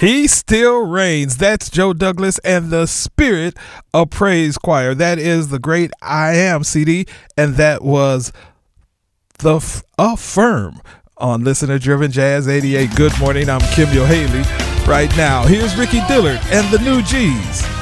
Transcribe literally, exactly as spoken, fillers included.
He still reigns. That's Joe Douglas and the Spirit of Praise Choir. That is the great I Am C D, and that was the F- Affirm on Listener Driven Jazz eighty-eight. Good morning. I'm Kim Yo Haley. Right now, here's Ricky Dillard and the New G's.